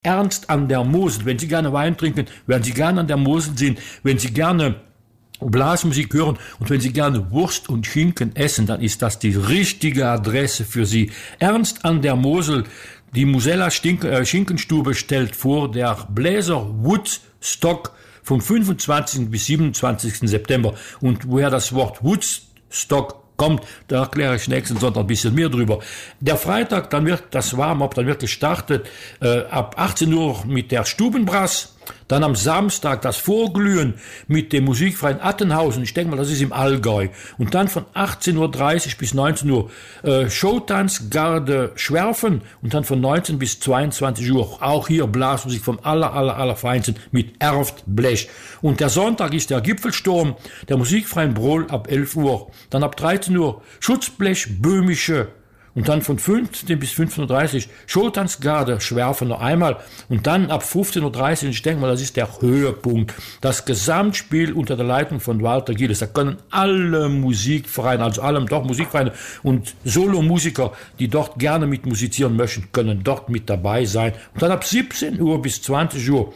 Ernst an der Mosel. Wenn Sie gerne Wein trinken, werden Sie gerne an der Mosel sehen. Wenn Sie gerne Blasmusik hören und wenn Sie gerne Wurst und Schinken essen, dann ist das die richtige Adresse für Sie. Ernst an der Mosel, die Musella Schinkenstube stellt vor, der Bläser Woodstock vom 25. bis 27. September. Und woher das Wort Woodstock kommt, da erkläre ich nächsten Sonntag ein bisschen mehr drüber. Der Freitag, dann wird das Warm-up, dann wird gestartet ab 18 Uhr mit der Stubenbrass. Dann am Samstag das Vorglühen mit dem Musikverein Attenhausen. Ich denke mal, das ist im Allgäu. Und dann von 18.30 Uhr bis 19 Uhr Showtanz Garde Schwerfen. Und dann von 19 bis 22 Uhr auch hier Blasmusik vom allerfeinsten mit Erft Blech. Und der Sonntag ist der Gipfelsturm, der Musikverein Brohl ab 11 Uhr. Dann ab 13 Uhr Schutzblech Böhmische. Und dann von 15 bis 15.30 Uhr Showtanzgarde Schwerfen noch einmal. Und dann ab 15.30 Uhr, ich denke mal, das ist der Höhepunkt, das Gesamtspiel unter der Leitung von Walter Gilles. Da können alle Musikvereine, also alle doch Musikvereine und Solomusiker, die dort gerne mit musizieren möchten, können dort mit dabei sein. Und dann ab 17 Uhr bis 20 Uhr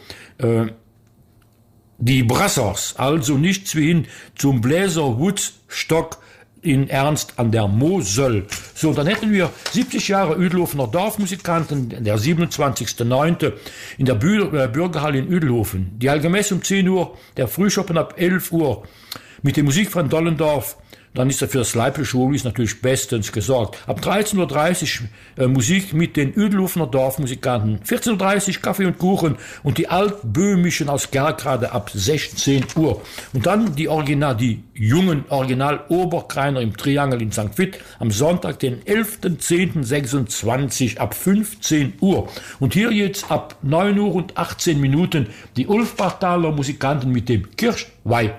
die Brassers, also nichts wie hin zum Bläser Woodstock in Ernst an der Mosel. So, dann hätten wir 70 Jahre Uedelhofener Dorfmusikanten, der 27.09. in der Bürgerhalle in Uedelhofen. Die Allgemesse um 10 Uhr, der Frühschoppen ab 11 Uhr mit dem Musikverein Dollendorf. Dann ist er für das Leibliche Schwulis natürlich bestens gesorgt. Ab 13.30 Uhr Musik mit den Uedelhofener Dorfmusikanten. 14.30 Uhr Kaffee und Kuchen und die Altböhmischen aus Gerkrade ab 16 Uhr. Und dann die jungen Original-Oberkreiner im Triangel in St. Vith am Sonntag, den 11.10.26 ab 15 Uhr. Und hier jetzt ab 9 Uhr und 18 Minuten die Ulfbachtaler Musikanten mit dem Kirchweih.